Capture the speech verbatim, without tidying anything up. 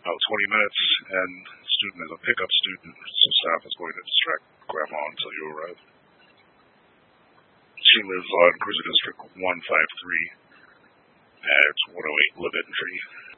about twenty minutes, and the student is a pickup student, so staff is going to distract Grandma until you arrive. She lives on Cruiser District one five three at one oh eight Leventry.